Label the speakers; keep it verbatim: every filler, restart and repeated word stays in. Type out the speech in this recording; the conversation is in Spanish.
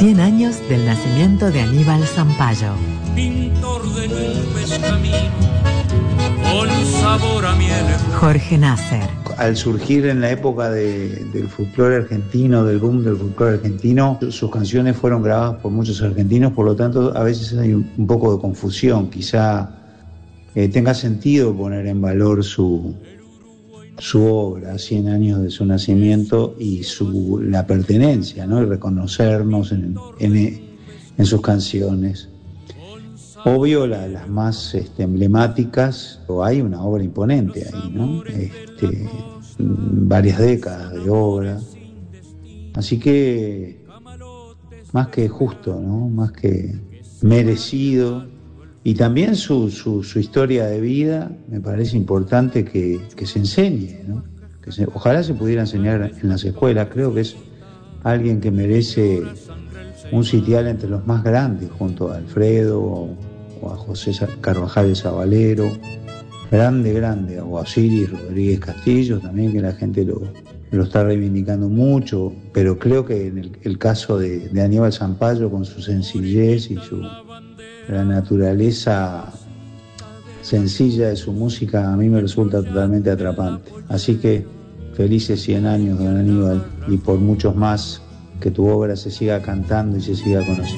Speaker 1: cien años del nacimiento de Aníbal Zampayo.
Speaker 2: Pintor de nubes camino, con sabor a miel.
Speaker 1: Jorge Nasser.
Speaker 3: Al surgir en la época de, del folclore argentino, del boom del folclore argentino, sus canciones fueron grabadas por muchos argentinos, por lo tanto a veces hay un, un poco de confusión. Quizá eh, tenga sentido poner en valor su, su obra, cien años de su nacimiento, y su, la pertenencia, ¿no? Y reconocernos en, en, en sus canciones. Obvio, la, las más este, emblemáticas, o hay una obra imponente ahí, ¿no? Este, varias décadas de obra. Así que, más que justo, ¿no? Más que merecido. Y también su, su, su historia de vida, me parece importante que, que se enseñe, ¿no? Que se, ojalá se pudiera enseñar en las escuelas. Creo que es alguien que merece un sitial entre los más grandes, junto a Alfredo o, o a José Carvajal de Sabalero, grande, grande, o a Osiris Rodríguez Castillo también, que la gente lo, lo está reivindicando mucho, pero creo que en el, el caso de, de Aníbal Zampayo, con su sencillez y su la naturaleza sencilla de su música, a mí me resulta totalmente atrapante. Así que felices cien años, don Aníbal, y por muchos más, que tu obra se siga cantando y se siga conociendo.